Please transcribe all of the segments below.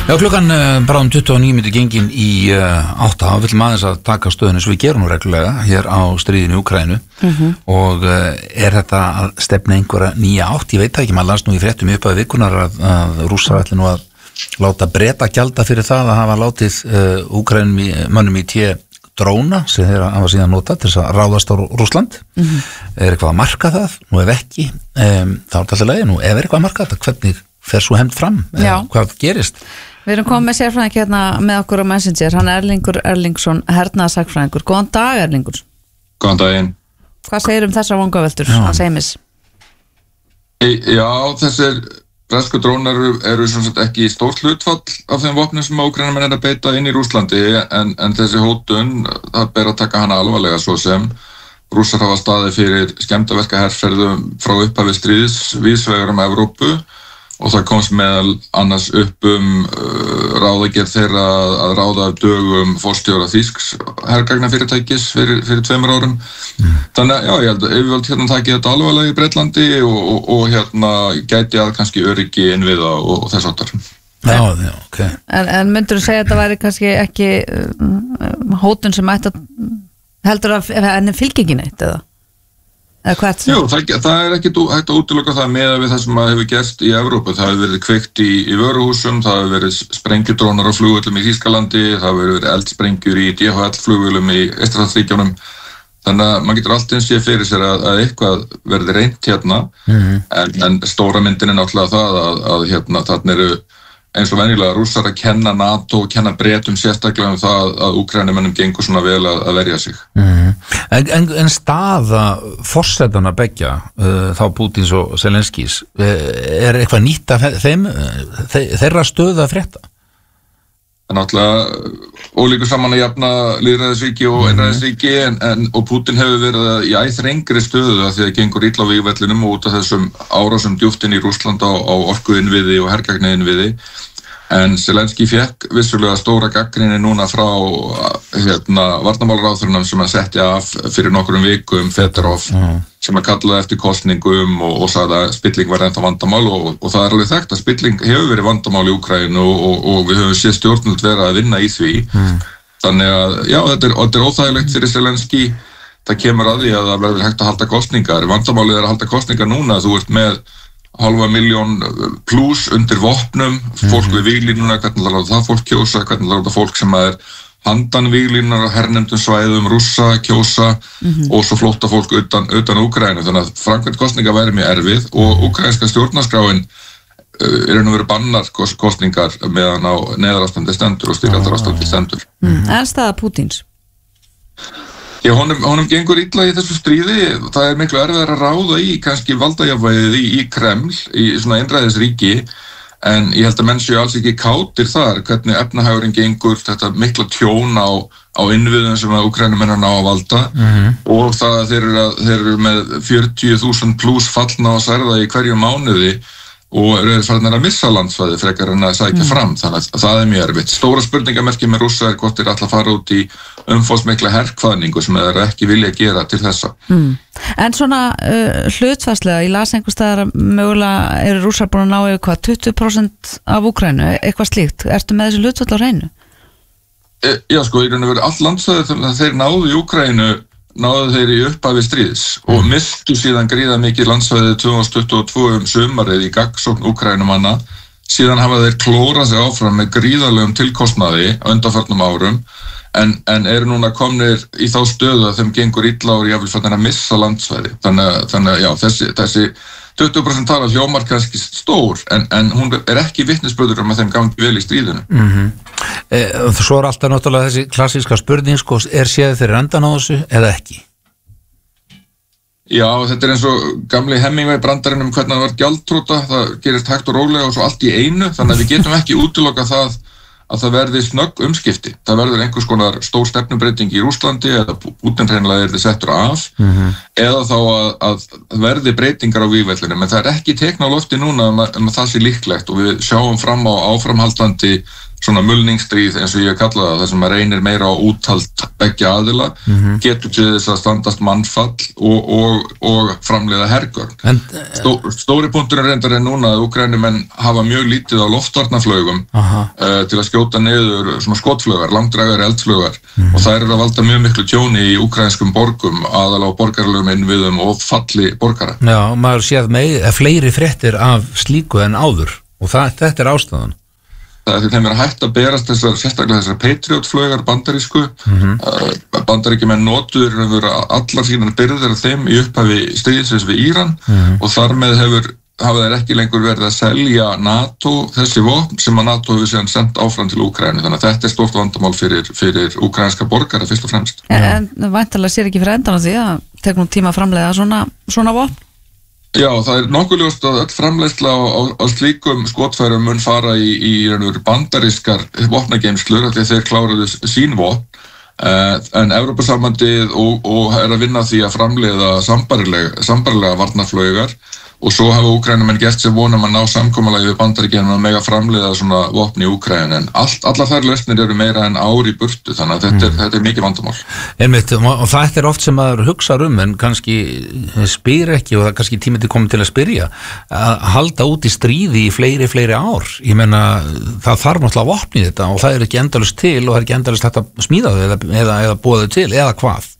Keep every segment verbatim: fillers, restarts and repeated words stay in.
Já, klukkan uh, bara um tuttugu og níu mínútur gengin í uh, átta, þá viljum aðeins að taka stöðinu sem við gerum nú reglulega hér á stríðinu í Úkraínu mm-hmm. og uh, er þetta að stefna einhverja nýja átt, ég veit það ekki, maður las nú í fréttum upp að vikunar að, að Rússar ætli nú að láta Breta gjalda fyrir það að hafa látið uh, Úkraínum mönnum í té dróna sem þeir hafa síðan notað til þess að ráðast á Rússland. Mm-hmm. Er eitthvað að marka það? Nú ef ekki, um, þá er þetta alltaf leið, nú ef er eitthvað að marka þetta, hvernig fer svo hefnd fram? Hvað gerist? Við erum komið með sérfræðing hérna með okkur á Messenger, hann er Erlingur Erlingsson, hernaðarsakfræðingur. Góðan dag, Erlingur. Góðan daginn. Hvað segir um þessar vangaveltur, hans heimis? Já, þessir bresku drónar eru, eru svona sett ekki stórt hlutfall af þeim vopnum sem Úkraínumenn er að beita inn í Rússlandi, en, en þessi hótun, það ber að taka hana alvarlega svo sem Rússar hafa staðið fyrir skemmdarverka herferðum frá upphafi stríðs víðsvegar um Evrópu og það komst meðal annars upp um uh, ráðagerð þeirra að ráða dögum forstjóra þýsks hergagnafyrirtækis fyrir, fyrir tveimur árum. Mm. Þannig að já, ég held að yfirvöld hérna taki þetta alvarlega í Bretlandi og, og, og hérna gæti að kannski öryggi innviða og, og þess áttar. Já, já, ok. En, en myndur þú segja að þetta væri kannski ekki um, hótun sem ætti að heldur að henni fylgingin eitt eða? Jú, það, það er ekki hægt að útiloka það með við það sem hefur gerst í Evrópu. Það hefur verið kveikt í, í vöruhúsum, það hefur verið sprengjudrónar á flugvöllum í Þýskalandi, það hefur verið eldsprengjur í D H L flugvöllum í Eystrasaltsríkjunum. Þannig að maður getur alltaf eins sé fyrir sér að, að eitthvað verði reynt hérna, mm-hmm. en, en stóra myndin er náttúrulega það að, að hérna, þarna eru eins og venjulega Rússar að kenna NATO og kenna Bretum sérstaklega um það að Úkraínumönnum gengur svona vel að, að verja sig. Mm. En, en, en staða forsetana beggja, uh, þá Pútins og Zelenskís, uh, er eitthvað nýtt af þeim, þe þeirra stöðu að frétta? Það er náttúrulega ólíkur saman að jafna lýðræðisríki og einræðisríki en, en, og Pútin hefur verið í æ þrengri stöðu að því að gengur illa á vígvellinum og út af þessum árásum djúpt inn í Rússland á, á orkuinnviði og hergagninnviði. En Zelenskí fékk vissulega stóra gagnrýni núna frá hérna, varnarmálaráðherranum sem að setja af fyrir nokkrum vikum Fedorov mm. sem að kallaði eftir kosningum og, og sagði að spilling var ennþá vandamál og, og það er alveg þekkt að spilling hefur verið vandamál í Úkraínu og, og, og við höfum séð stjórnvöld vera að vinna í því. Mm. Þannig að já, þetta er, þetta er óþægilegt fyrir Zelenskí. Það kemur að því að það verður hægt að halda kosningar. Vandamálið er að halda kosningar núna, þú ert með halva miljón pluss undir vopnum, fólk við víglínuna, hvernig það láta það fólk kjósa, hvernig það láta fólk sem er handan víglínunar á hernumdum svæðum, Rússa kjósa mm-hmm. og svo flótta fólk utan, utan Úkraínu, þannig að framkvæmd kosninga væri mjög erfið og úkraínska stjórnarskráin er nú verið bannar kosningar meðan á neyðarástandi stendur og styrjaldarástandi stendur. Mm. En staða Pútins? Já, honum, honum gengur illa í þessu stríði, það er miklu erfiðar að ráða í kannski valdajafvæðið í, í Kreml, í svona einræðisríki, en ég held að menn séu alls ekki kátir þar, hvernig efnahagurinn gengur, þetta mikla tjón á, á innviðum sem að Úkraínumenn ná að valda mm-hmm. og það að þeir eru, að, þeir eru með fjörutíu þúsund pluss fallna og særða í hverju mánuði og eru farin að missa landsvæði frekar en að sækja mm. fram, þannig að það er mjög erfitt. Stóra spurningamerki með Rússa er hvort þeir ætla að fara út í umfangsmikla herkvaðningu sem þeir ekki vilja gera til þessa. Mm. En svona uh, hlutfærslega, ég las einhvers staðar að mögulega eru Rússar búin að ná yfir hvað, tuttugu prósent af Úkraínu, eitthvað slíkt. Ertu með þessi hlutfall á hreinu? E, já sko, í raun og veru all landsvæði þannig að þeir náðu í Úkraínu náðu þeir í upphafi stríðs og mistu síðan gríða mikið landsvæði tvö þúsund tuttugu og tvö um sumarið í gagnsókn Úkraínumanna. Síðan hafa þeir klórað sig áfram með gríðarlegum tilkostnaði á undanfarnum árum en, en eru núna komnir í þá stöðu að þeim gengur illa og jafnvel fann að missa landsvæði. Þannig, þannig að já, þessi, þessi tuttugu prósent tala hljómar kannski stór en, en hún er ekki vitnisburður um að þeim gangi vel í stríðinu. Mm-hmm. e, Svo er alltaf náttúrulega þessi klassíska spurning sko, er séð þeir endan á þessu eða ekki? Já, þetta er eins og gamli Hemingway brandarinn um hvernig það var gjaldþrota, það gerist hægt og rólega og svo allt í einu, þannig að við getum ekki útilokað það að það verði snögg umskipti. Það verður einhvers konar stór stefnubreyting í Rússlandi eða Pútin hreinlega er þið settur af mm-hmm. eða þá að, að verði breytingar á vígvellinum, en það er ekki tekna á lofti núna um að, um að það sé líklegt og við sjáum fram á áframhaldandi svona mulningsstríð eins og ég kalla það, þar sem maður reynir meira á úthald beggja aðila, mm-hmm. getur til þess að standast mannfall og, og, og framleiða hergörn. En, Stó, stóri punkturinn reyndar er núna að Úkraínumenn hafa mjög lítið á loftvarnaflaugum uh, til að skjóta niður svona skotflaugar, langdrægari eldflaugar mm-hmm. og þær eru að valda mjög miklu tjóni í úkraínskum borgum, aðalega á borgarlegum innviðum og falli borgara. Já, maður séð með fleiri fréttir af slíku en áður og það, þetta er ástæðan. Það er því þeim er hægt að berast þessar, sérstaklega þessar Patriot-flaugar bandarísku. Mm-hmm. Uh, Bandaríkjumenn notuður allar sínar byrðir af þeim í upphafi stríðsins við Íran mm-hmm. og þar með hefur, hafa þeir ekki lengur verið að selja NATO þessi vopn sem að NATO hefur síðan sendt áfram til Úkraínu. Þannig að þetta er stórt vandamál fyrir, fyrir úkraínska borgara fyrst og fremst. En, en væntanlega sér ekki fyrir endan á því að tekur nú tíma að framleiða svona, svona vopn? Já, það er nokkuð ljóst að öll framleiðsla á, á, á slíkum skotfærum mun fara í, í, í bandarískar vopnageymslur af því að þeir kláruðu sín vopn uh, en Evrópusambandið og, og er að vinna því að framleiða sambarilega, sambarilega varnarflaugar og svo hafa Úkraínumenn gert sér vonum að ná samkomulagi við Bandaríkjunum að mega framleiða svona vopn í Úkraínu en allt, allar þær lausnir eru meira en ár í burtu þannig að þetta er, mm. þetta er mikið vandamál. Einmitt, og þetta er oft sem maður hugsar um en kannski spyr ekki og það er kannski tími til komið til að spyrja að halda út í stríði í fleiri, fleiri ár. Ég meina það þarf náttúrulega vopn í þetta og það er ekki endalaust til og það er ekki endalaust hægt að smíða þau eða, eða, eða búa þau til eða hvað?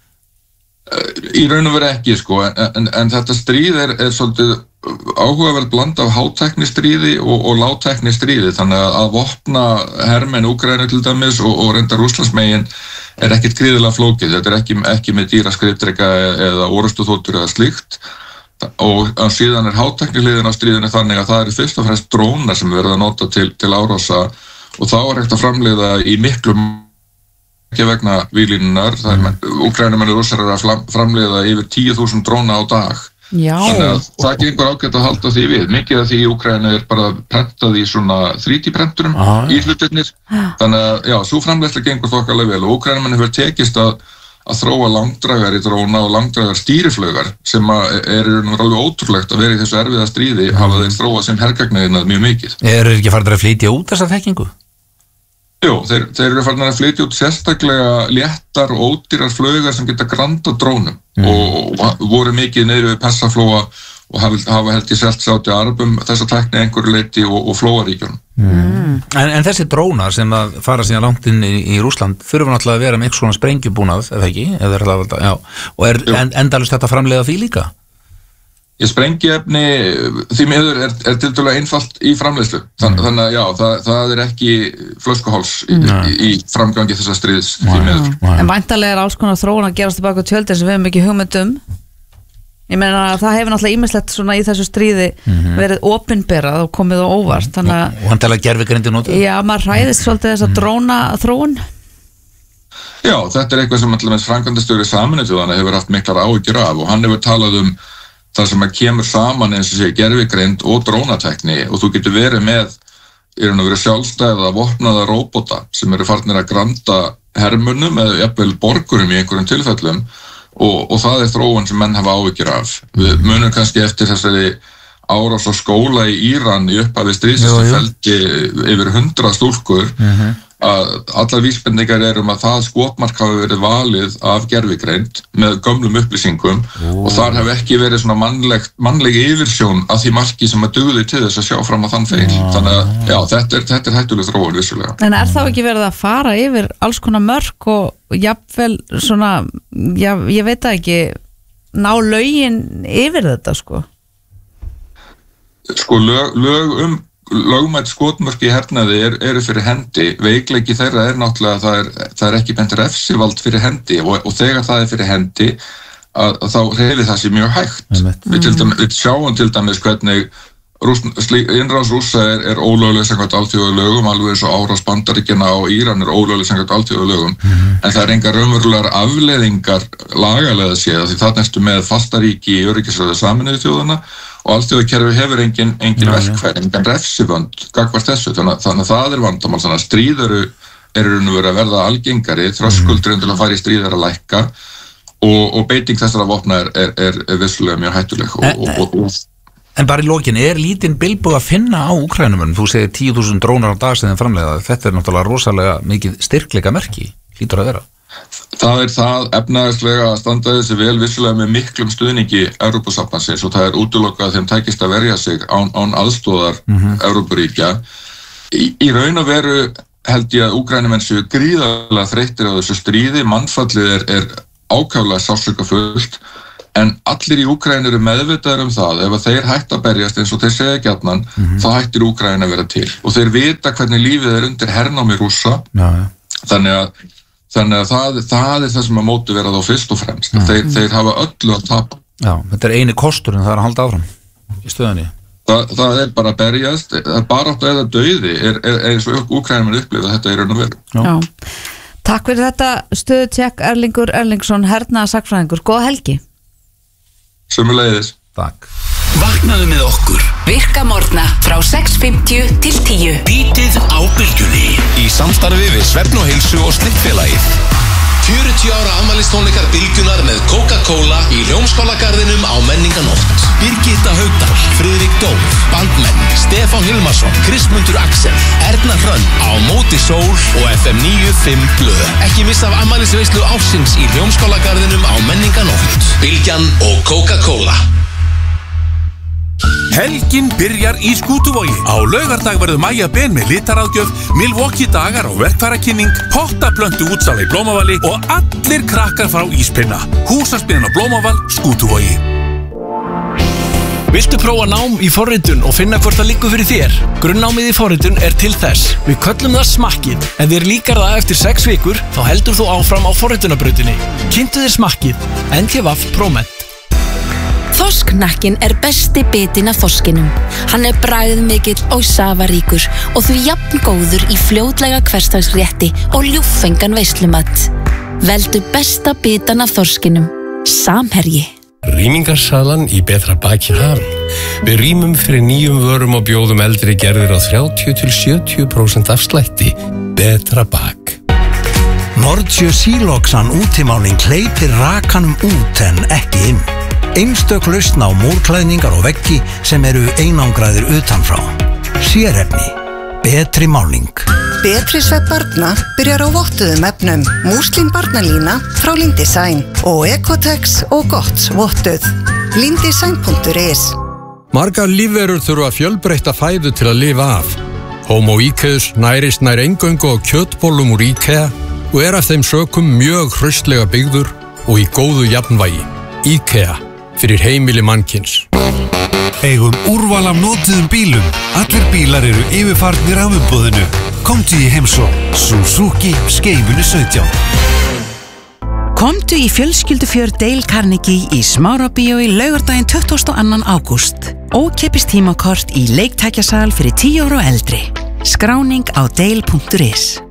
Í raun og veru ekki sko, en, en, en þetta stríð er, er svolítið áhugaverð bland af hátækni stríði og, og lágtækni stríði, þannig að, að vopna hermenn Úkraínu til dæmis og, og reyndar Rússlandsmegin er ekkert gríðilega flókið, þetta er ekki, ekki með dýra skrifdreka eða orustuþotur eða slíkt og síðan er hátækni hliðin á stríðinu þannig að það eru fyrst og fremst drónar sem verða að nota til, til árása og þá er hægt að framleiða í miklum ekki vegna víglínunar, það er Úkraínumenn og Rússar eru að framleiða yfir tíu þúsund dróna á dag. Já. Þannig að það gengur ágætt að halda því við. Mikið af því í Úkraínu er bara prentað í svona þrjú D prenturum í hlutirnir. Þannig að já, svo framleiðsla gengur þokkalega vel og Úkraínumenn hefur tekist að, að þróa langdrægari dróna og langdrægar stýriflaugar sem er alveg ótrúlegt að vera í þessu erfiða stríði hafa þeir þróa sem hergagniðinað mjög mikið. Er ekki farið að flytja út þessa þekkingu? Jú, þeir, þeir eru farin að flytja út sérstaklega léttar og ódýrar flaugar sem geta granda drónum mm. og, og voru mikið niður við Persaflóa og hafa, hafa held ég selt Sádi Arabum þessa tækni einhverju leyti og, og Flóaríkjunum. Mm. En, en þessi drónar sem að fara síðan langt inn í, í Rússland þurfa náttúrulega að vera með eitthvað svona sprengjubúnað, eða ekki? Eða er það, já. Og er en, endalust þetta framleiða því líka? Ég sprengiefni, því miður er, er tiltölulega einfalt í framleiðslu. Þann, mm. Þannig að já, það, það er ekki flöskuháls í, mm. í, í framgangi þessa stríðs, því miður. Mm. En væntanlega er alls konar þróun að gerast tilbaka á tjöldin sem við hefum ekki hugmynd um. Ég meina að það hefur náttúrulega ýmislegt svona í þessu stríði mm-hmm. verið opinberað og komið á óvart. Þannig að... Og hann talaði gervigreind í nótu? Já, maður hræðist svolítið þessa mm. dróna þróun. Já, þetta er eitthvað sem alltaf framkvæmdastjóri Sameinuðu þjóðanna hefur haft miklar áhyggjur af og hann hefur talað um það sem að kemur saman eins og sé gervigreind og drónatekni og þú getur verið með er hann að vera sjálfstæða vopnaða róbota sem eru farnir að granda hermunum eða jafnvel borgurum í einhverjum tilfellum og, og það er þróun sem menn hafa áhyggjur af. Við munum kannski eftir þessari árás á skóla í Íran í upphafi stríðsins sem felldi yfir hundrað stúlkur uh-huh. að allar vísbendingar eru um að það skotmark hafi verið valið af gervigreind með gömlum upplýsingum oh. og þar hefur ekki verið svona mannleg, mannleg yfirsjón af því marki sem að dugði til þess að sjá fram á þann feil. Oh. Þannig að já, þetta er, þetta er hættuleg þróun vissulega. En er þá ekki verið að fara yfir alls konar mörk og jafnvel svona, já, ég veit það ekki, ná lögin yfir þetta sko? Sko lög, lög um lögmætt skotmörk í hernaði er, eru fyrir hendi, veikleiki þeirra er náttúrulega það er, það er ekki bent refsivald fyrir hendi og, og þegar það er fyrir hendi að, að þá reyfi það sér mjög hægt. Mm. Við, til dæmis, við sjáum til dæmis hvernig Rúss, innrás Rússa er, er ólögleg samkvæmt alþjóðalögum, alveg eins og árás Bandaríkjanna og Íran er ólögleg samkvæmt alþjóðalögum, mm. en það er engar raunverulegar afleiðingar lagalega séð því það næstu með fastaríki í öryggisráði Sameinuðu þjóðanna og alþjóðakerfi hefur engin, engin verkfæri, engin refsivönd gagnvart þessu, þannig, þannig að það er vandamál, þannig að stríð eru, eru verið að verða algengari, þröskuldurinn til að fara í stríð er að lækka og, og beiting þessara vopna er, er, er, er vissulega mjög hættuleg og, og, og, og En bara í lokin, er lítinn bilbug að finna á Úkrænumönnum? Þú segir tíu þúsund drónar á dag sem þeim framleiða. Þetta er náttúrulega rosalega mikið styrkleika merki, hlýtur að vera. Það er það efnahagslega að standa þessi vel vissulega með miklum stuðningi Evrópusambandsins og það er útilokað að þeim tækist að verja sig án, án aðstóðar mm-hmm. Evrópuríkja. Í, í raun og veru held ég að Úkrænumenn séu gríðarlega þreyttir á þessu stríði, mannfallið er, er ákaflega sársaukafullt. En allir í Úkraínu eru meðvitaðir um það, ef að þeir hætta að berjast eins og þeir segja gjarnan, mm-hmm. þá hættir Úkraína að vera til. Og þeir vita hvernig lífið er undir hernámi Rússa, já, já. Þannig að, þannig að það, það er það sem að mótivera þá fyrst og fremst. Mm-hmm. Þeir, þeir hafa öllu að tapa. Já, þetta er eini kostur en það er að halda áfram í stöðunni. Það, það er bara að berjast, baráttu eða dauði er, er, er eins og Úkraínumenn upplifa þetta í raun og veru. Já. Já. Takk fyrir þetta stöðutékk Erlingur Erlingsson, hernaðarsakfræðingur. Góða helgi. Sömuleiðis. Takk. Vaknaðu með okkur. Virka morgna frá sex fimmtíu til tíu. Bítið á bylgjunni. Í samstarfi við Svefn og Heilsu og Slippfélagið. fjörutíu ára afmælistónleikar Bylgjunar með Coca-Cola í Hljómskálagarðinum á Menninganótt. Birgitta Haugdal, Friðrik Dór, bandmenn, Stefán Hilmarsson, Kristmundur Axel, Erna Hrönn á Móti Sól og F M níu fimm blöð. Ekki missa af afmælisveislu ársins í Hljómskálagarðinum á Menninganótt. Bylgjan og Coca-Cola. Helgin byrjar í Skútuvogi. Á laugardag verður Maja Ben með litaráðgjöf, Milwaukee dagar og verkfærakynning, pottaplöntu útsala í Blómavali og allir krakkar frá Íspinna. Húsaspinnan á Blómaval, Skútuvogi. Viltu prófa nám í forritun og finna hvort það liggur fyrir þér? Grunnnámið í forritun er til þess. Við köllum það smakkið. En þér líkar það eftir sex vikur, þá heldur þú áfram á forritunarbrautinni. Kynntu þér smakkið. N T V Próment. Þorsknakkin er besti bitinn af þorskinum. Hann er bragðmikill og safaríkur og því jafn góður í fljótlega hversdagsrétti og ljúffengan veislumat. Veldu besta bitann af þorskinum. Samherji. Rýmingarsalan í Betra Bak í hafin. Við rýmum fyrir nýjum vörum og bjóðum eldri gerðir á þrjátíu til sjötíu prósent afslætti. Betra Bak. Nordsjö Síloksan útimáling hleypir rakanum út en ekki inn. Einstök lausn á múrklæðningar og veggi sem eru einangraðir utanfrá. Sérefni. Betri máling. Betri svefn barna byrjar á vottuðum efnum. Múslin barnalína frá Lindesign og Ecotex og Gotts vottuð. lindesign punktur is. Margar lífverur þurfa fjölbreytta fæðu til að lifa af. Homo Iceus nærist nær eingöngu á kjötbollum úr IKEA og er af þeim sökum mjög hraustlega byggður og í góðu jafnvægi. IKEA. Fyrir heimili mannkins. Eigum úrval af notuðum bílum. Allir bílar eru yfirfarnir af umboðinu. Komdu í heimsókn. Suzuki Skeifunni sautján. Komdu í fjölskyldufjör Dale Carnegie í Smárabíói laugardaginn tuttugasta og annan ágúst. Ókeypis tímakort í leiktækjasal fyrir tíu ára og eldri. Skráning á dale punktur is.